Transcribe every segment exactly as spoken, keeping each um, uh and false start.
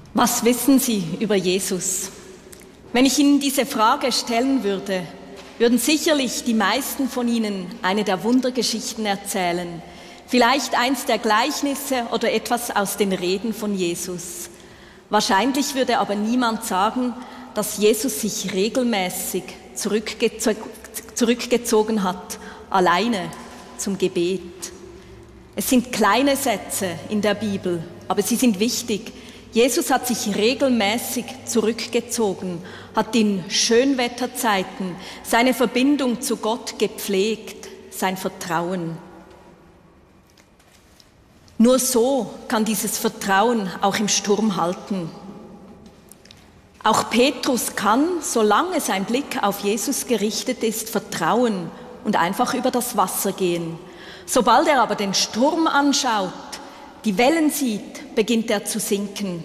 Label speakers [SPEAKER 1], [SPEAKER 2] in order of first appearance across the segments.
[SPEAKER 1] Was wissen Sie über Jesus? Wenn ich Ihnen diese Frage stellen würde, würden sicherlich die meisten von Ihnen eine der Wundergeschichten erzählen, vielleicht eins der Gleichnisse oder etwas aus den Reden von Jesus. Wahrscheinlich würde aber niemand sagen, dass Jesus sich regelmäßig zurückgezo- zurückgezogen hat, alleine zum Gebet. Es sind kleine Sätze in der Bibel, aber sie sind wichtig. Jesus hat sich regelmäßig zurückgezogen, hat in Schönwetterzeiten seine Verbindung zu Gott gepflegt, sein Vertrauen. Nur so kann dieses Vertrauen auch im Sturm halten. Auch Petrus kann, solange sein Blick auf Jesus gerichtet ist, vertrauen und einfach über das Wasser gehen. Sobald er aber den Sturm anschaut, die Wellen sieht, beginnt er zu sinken.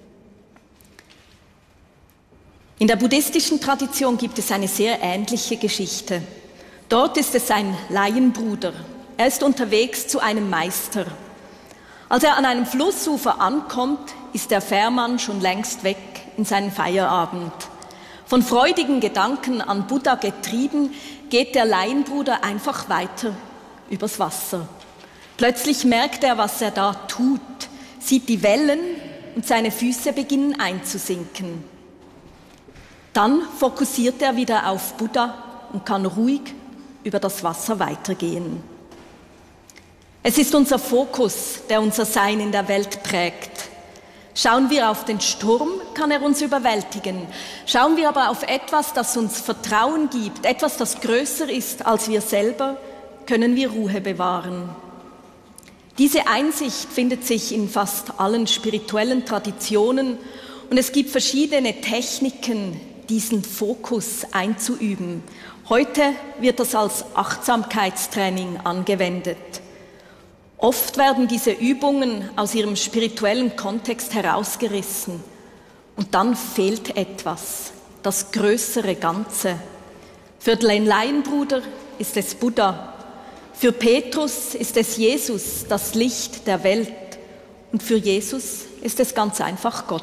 [SPEAKER 1] In der buddhistischen Tradition gibt es eine sehr ähnliche Geschichte. Dort ist es ein Laienbruder. Er ist unterwegs zu einem Meister. Als er an einem Flussufer ankommt, ist der Fährmann schon längst weg in seinen Feierabend. Von freudigen Gedanken an Buddha getrieben, geht der Laienbruder einfach weiter übers Wasser. Plötzlich merkt er, was er da tut, sieht die Wellen und seine Füße beginnen einzusinken. Dann fokussiert er wieder auf Buddha und kann ruhig über das Wasser weitergehen. Es ist unser Fokus, der unser Sein in der Welt prägt. Schauen wir auf den Sturm, kann er uns überwältigen. Schauen wir aber auf etwas, das uns Vertrauen gibt, etwas, das größer ist als wir selber, können wir Ruhe bewahren. Diese Einsicht findet sich in fast allen spirituellen Traditionen und es gibt verschiedene Techniken, diesen Fokus einzuüben. Heute wird das als Achtsamkeitstraining angewendet. Oft werden diese Übungen aus ihrem spirituellen Kontext herausgerissen und dann fehlt etwas, das größere Ganze. Für den Laienbruder ist es Buddha. Für Petrus ist es Jesus, das Licht der Welt. Und für Jesus ist es ganz einfach Gott.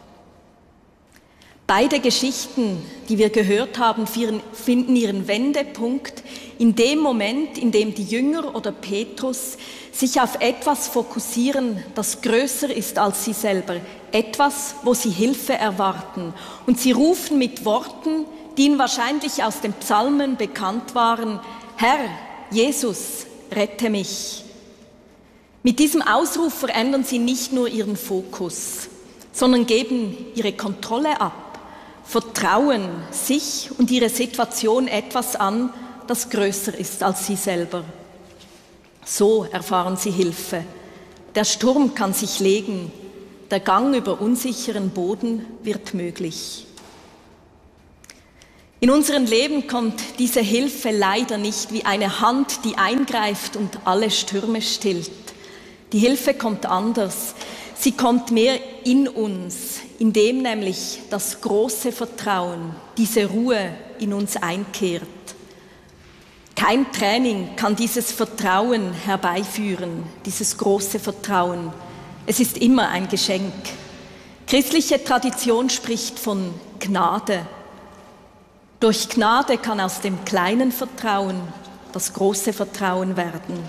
[SPEAKER 1] Beide Geschichten, die wir gehört haben, finden ihren Wendepunkt in dem Moment, in dem die Jünger oder Petrus sich auf etwas fokussieren, das größer ist als sie selber. Etwas, wo sie Hilfe erwarten. Und sie rufen mit Worten, die ihnen wahrscheinlich aus den Psalmen bekannt waren, Herr, Jesus, rette mich. Mit diesem Ausruf verändern sie nicht nur ihren Fokus, sondern geben ihre Kontrolle ab, vertrauen sich und ihre Situation etwas an, das größer ist als sie selber. So erfahren sie Hilfe. Der Sturm kann sich legen, der Gang über unsicheren Boden wird möglich. In unserem Leben kommt diese Hilfe leider nicht wie eine Hand, die eingreift und alle Stürme stillt. Die Hilfe kommt anders. Sie kommt mehr in uns, indem nämlich das große Vertrauen, diese Ruhe in uns einkehrt. Kein Training kann dieses Vertrauen herbeiführen, dieses große Vertrauen. Es ist immer ein Geschenk. Christliche Tradition spricht von Gnade. Durch Gnade kann aus dem kleinen Vertrauen das große Vertrauen werden.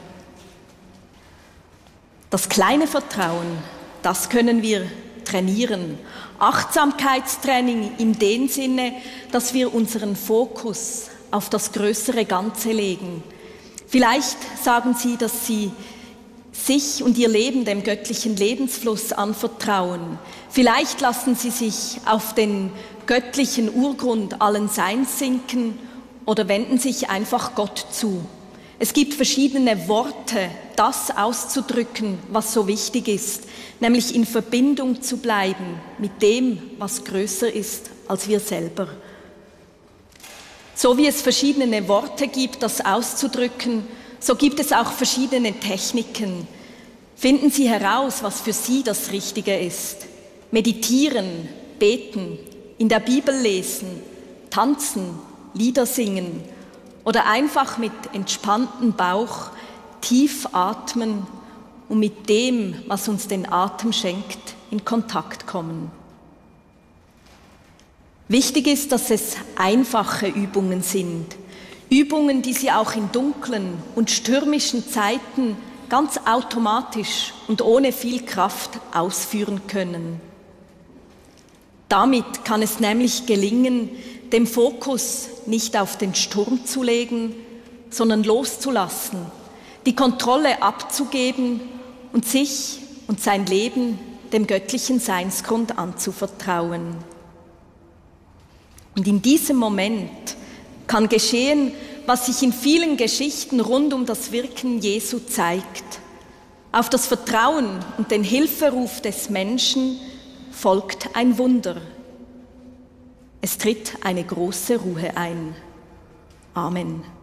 [SPEAKER 1] Das kleine Vertrauen, das können wir trainieren. Achtsamkeitstraining in dem Sinne, dass wir unseren Fokus auf das größere Ganze legen. Vielleicht sagen Sie, dass Sie sich und Ihr Leben dem göttlichen Lebensfluss anvertrauen. Vielleicht lassen Sie sich auf den göttlichen Urgrund allen Seins sinken oder wenden sich einfach Gott zu. Es gibt verschiedene Worte, das auszudrücken, was so wichtig ist, nämlich in Verbindung zu bleiben mit dem, was größer ist als wir selber. So wie es verschiedene Worte gibt, das auszudrücken, so gibt es auch verschiedene Techniken. Finden Sie heraus, was für Sie das Richtige ist. Meditieren, beten, in der Bibel lesen, tanzen, Lieder singen oder einfach mit entspanntem Bauch tief atmen und mit dem, was uns den Atem schenkt, in Kontakt kommen. Wichtig ist, dass es einfache Übungen sind. Übungen, die Sie auch in dunklen und stürmischen Zeiten ganz automatisch und ohne viel Kraft ausführen können. Damit kann es nämlich gelingen, den Fokus nicht auf den Sturm zu legen, sondern loszulassen, die Kontrolle abzugeben und sich und sein Leben dem göttlichen Seinsgrund anzuvertrauen. Und in diesem Moment kann geschehen, was sich in vielen Geschichten rund um das Wirken Jesu zeigt. Auf das Vertrauen und den Hilferuf des Menschen folgt ein Wunder. Es tritt eine große Ruhe ein. Amen.